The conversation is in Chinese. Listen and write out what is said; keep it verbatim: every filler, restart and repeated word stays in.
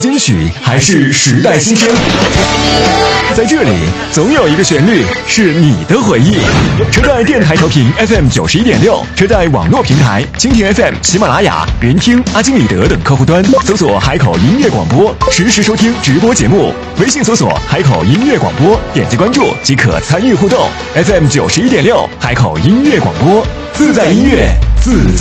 金曲还是时代新声，在这里总有一个旋律是你的回忆。车载电台调频 F M 九十一点六，车载网络平台蜻蜓 F M、喜马拉雅、云听、阿基米德等客户端搜索海口音乐广播，实时收听直播节目。微信搜索海口音乐广播，点击关注即可参与互动。F M 九十一点六，海口音乐广播，自在音乐，自在。